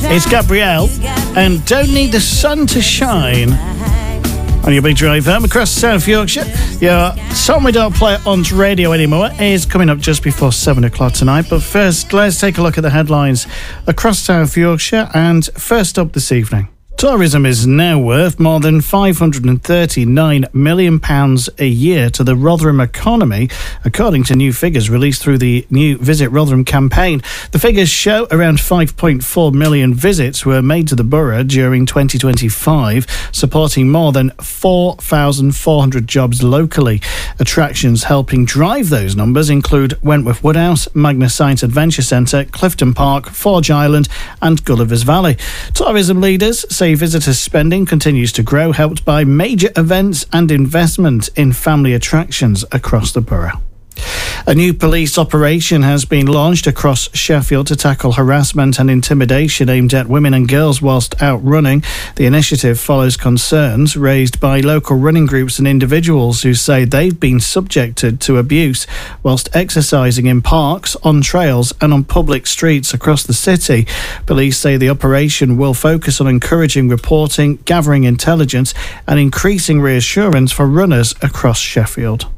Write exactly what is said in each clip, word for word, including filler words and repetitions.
It's Gabrielle, and Don't Need the Sun to Shine. On your big drive home across South Yorkshire, your song we don't play on radio anymore is coming up just before seven o'clock tonight. But first, let's take a look at the headlines across South Yorkshire. And first up this evening, tourism is now worth more than five hundred thirty-nine million pounds a year to the Rotherham economy, according to new figures released through the new Visit Rotherham campaign. The figures show around five point four million visits were made to the borough during twenty twenty-five, supporting more than four thousand four hundred jobs locally. Attractions helping drive those numbers include Wentworth Woodhouse, Magna Science Adventure Centre, Clifton Park, Forge Island and Gulliver's Valley. Tourism leaders say visitor spending continues to grow, helped by major events and investment in family attractions across the borough. A new police operation has been launched across Sheffield to tackle harassment and intimidation aimed at women and girls whilst out running. The initiative follows concerns raised by local running groups and individuals who say they've been subjected to abuse whilst exercising in parks, on trails and on public streets across the city. Police say the operation will focus on encouraging reporting, gathering intelligence and increasing reassurance for runners across Sheffield.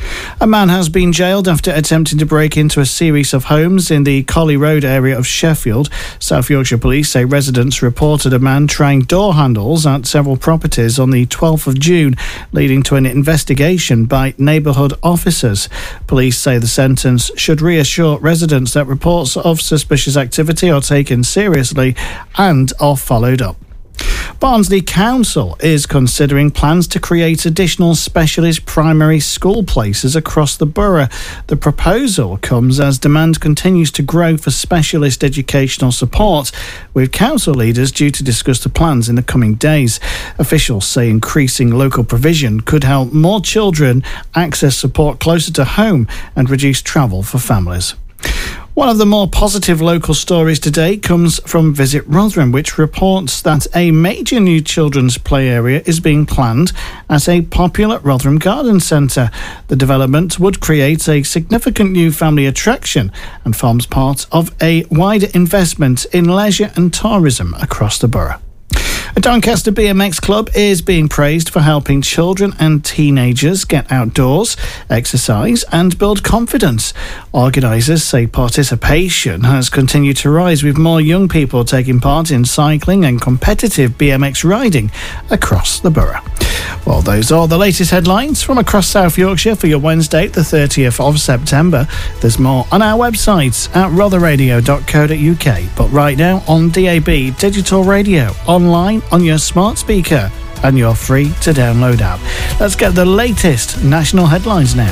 A man has been jailed after attempting to break into a series of homes in the Collie Road area of Sheffield. South Yorkshire Police say residents reported a man trying door handles at several properties on the twelfth of June, leading to an investigation by neighbourhood officers. Police say the sentence should reassure residents that reports of suspicious activity are taken seriously and are followed up. Barnsley Council is considering plans to create additional specialist primary school places across the borough. The proposal comes as demand continues to grow for specialist educational support, with council leaders due to discuss the plans in the coming days. Officials say increasing local provision could help more children access support closer to home and reduce travel for families. One of the more positive local stories today comes from Visit Rotherham, which reports that a major new children's play area is being planned at a popular Rotherham garden centre. The development would create a significant new family attraction and forms part of a wider investment in leisure and tourism across the borough. A Doncaster B M X club is being praised for helping children and teenagers get outdoors, exercise and build confidence. Organisers say participation has continued to rise, with more young people taking part in cycling and competitive B M X riding across the borough. Well, those are the latest headlines from across South Yorkshire for your Wednesday, the thirtieth of September. There's more on our website at rotherradio dot co dot uk. But right now on D A B, digital radio, online, on your smart speaker and your free to download app. Let's get the latest national headlines now.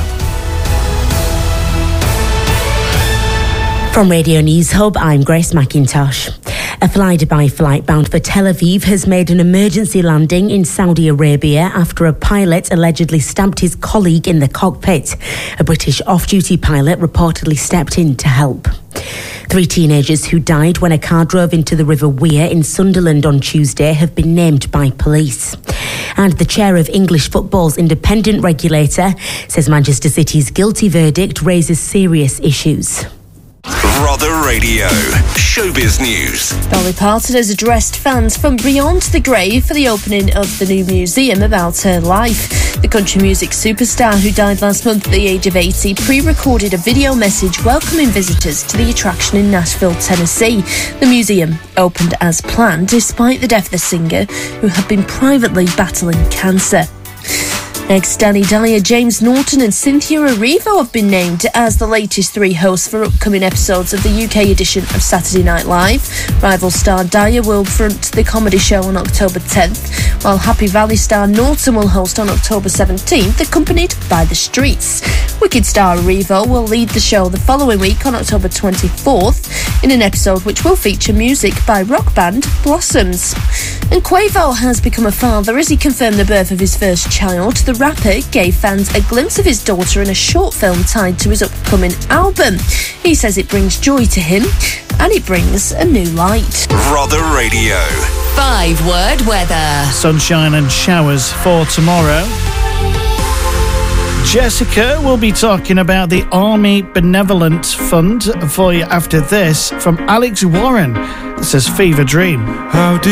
From Radio News Hub, I'm Grace McIntosh. A fly-by flight bound for Tel Aviv has made an emergency landing in Saudi Arabia after a pilot allegedly stabbed his colleague in the cockpit. A British off-duty pilot reportedly stepped in to help. Three teenagers who died when a car drove into the River Wear in Sunderland on Tuesday have been named by police. And the chair of English football's independent regulator says Manchester City's guilty verdict raises serious issues. Rother Radio, Showbiz News. Dolly Parton has addressed fans from beyond the grave for the opening of the new museum about her life. The country music superstar, who died last month at the age of eighty, pre-recorded a video message welcoming visitors to the attraction in Nashville, Tennessee. The museum opened as planned, despite the death of the singer, who had been privately battling cancer. Next, Danny Dahlia, James Norton and Cynthia Erivo have been named as the latest three hosts for upcoming episodes of the U K edition of Saturday Night Live. Rival star Dahlia will front the comedy show on October tenth, while Happy Valley star Norton will host on October seventeenth, accompanied by The Streets. Wicked star Erivo will lead the show the following week on October twenty-fourth in an episode which will feature music by rock band Blossoms. And Quavo has become a father as he confirmed the birth of his first child. The rapper gave fans a glimpse of his daughter in a short film tied to his upcoming album. He says it brings joy to him and it brings a new light. Rother Radio. Five word weather. Sunshine and showers for tomorrow. Jessica will be talking about the Army Benevolent Fund for you after this from Alex Warren. This is Fever Dream. How do